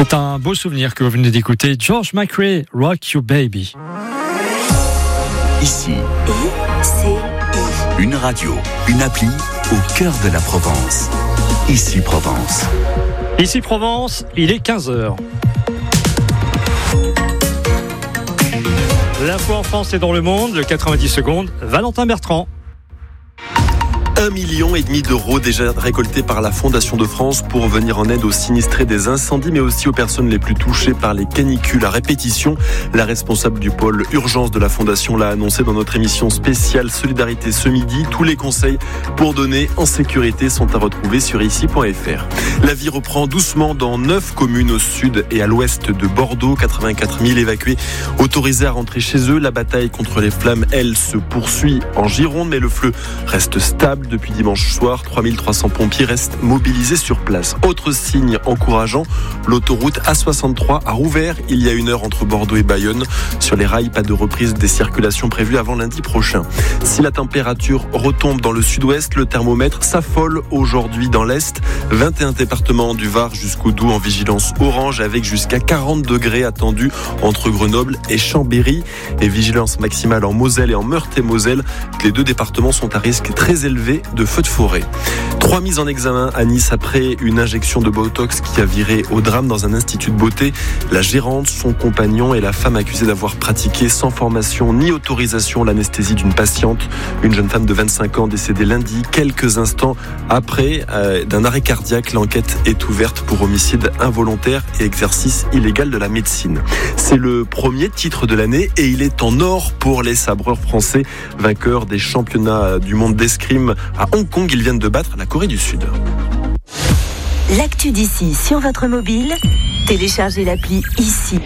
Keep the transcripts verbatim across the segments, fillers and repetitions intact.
C'est un beau souvenir que vous venez d'écouter. George McRae, Rock You Baby. Ici, I C I. une radio, une appli au cœur de la Provence. Ici Provence. Ici Provence, il est quinze heures. L'info en France et dans le monde, le quatre-vingt-dix secondes, Valentin Bertrand. Un million et demi d'euros déjà récoltés par la Fondation de France pour venir en aide aux sinistrés des incendies, mais aussi aux personnes les plus touchées par les canicules à répétition. La responsable du pôle urgence de la Fondation l'a annoncé dans notre émission spéciale Solidarité ce midi. Tous les conseils pour donner en sécurité sont à retrouver sur ici point f r. La vie reprend doucement dans neuf communes au sud et à l'ouest de Bordeaux. quatre-vingt-quatre mille évacués autorisés à rentrer chez eux. La bataille contre les flammes, elle, se poursuit en Gironde, mais le feu reste stable. Depuis dimanche soir, trois mille trois cents pompiers restent mobilisés sur place. Autre signe encourageant, l'autoroute A soixante-trois a rouvert il y a une heure entre Bordeaux et Bayonne. Sur les rails, pas de reprise des circulations prévues avant lundi prochain. Si la température retombe dans le sud-ouest, le thermomètre s'affole aujourd'hui dans l'est. vingt et un départements du Var jusqu'au Doubs en vigilance orange avec jusqu'à quarante degrés attendus entre Grenoble et Chambéry. Et vigilance maximale en Moselle et en Meurthe-et-Moselle. Les deux départements sont à risque très élevé de feux de forêt. Trois mises en examen à Nice après une injection de Botox qui a viré au drame dans un institut de beauté. La gérante, son compagnon et la femme accusée d'avoir pratiqué sans formation ni autorisation l'anesthésie d'une patiente. Une jeune femme de vingt-cinq ans décédée lundi, quelques instants après euh, d'un arrêt cardiaque. L'enquête est ouverte pour homicide involontaire et exercice illégal de la médecine. C'est le premier titre de l'année et il est en or pour les sabreurs français, vainqueurs des championnats du monde d'escrime à Hong Kong. Ils viennent de battre la Corée du Sud. L'actu d'ici sur votre mobile, téléchargez l'appli ici.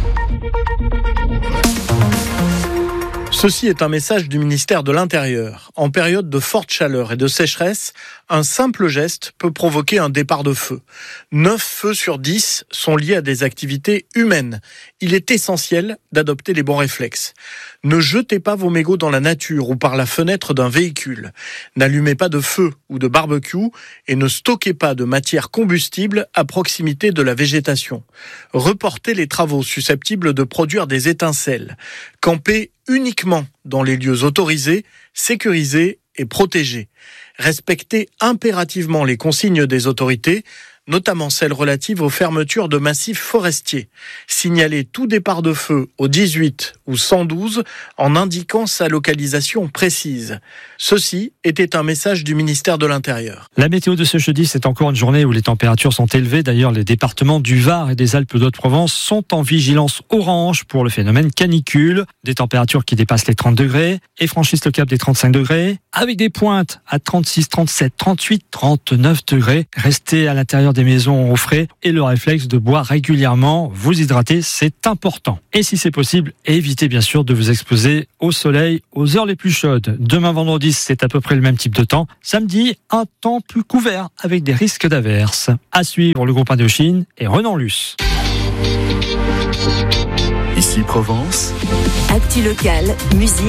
Ceci est un message du ministère de l'Intérieur. En période de forte chaleur et de sécheresse, un simple geste peut provoquer un départ de feu. neuf feux sur dix sont liés à des activités humaines. Il est essentiel d'adopter les bons réflexes. Ne jetez pas vos mégots dans la nature ou par la fenêtre d'un véhicule. N'allumez pas de feu ou de barbecue et ne stockez pas de matière combustible à proximité de la végétation. Reportez les travaux susceptibles de produire des étincelles. Campez uniquement dans les lieux autorisés, sécurisés et protégés. Respectez impérativement les consignes des autorités, notamment celles relatives aux fermetures de massifs forestiers. Signalez tout départ de feu au dix-huit ou cent douze en indiquant sa localisation précise. Ceci était un message du ministère de l'Intérieur. La météo de ce jeudi, c'est encore une journée où les températures sont élevées. D'ailleurs, les départements du Var et des Alpes d'Haute-Provence sont en vigilance orange pour le phénomène canicule. Des températures qui dépassent les trente degrés et franchissent le cap des trente-cinq degrés, avec des pointes à trente-six, trente-sept, trente-huit, trente-neuf degrés. Restez à l'intérieur des maisons au frais et le réflexe de boire régulièrement, vous hydrater, c'est important. Et si c'est possible, évitez bien sûr de vous exposer au soleil aux heures les plus chaudes. Demain vendredi, c'est à peu près le même type de temps. Samedi, un temps plus couvert avec des risques d'averses. À suivre le groupe Indochine et Renan Luce. Ici Provence. Actu locale, musique.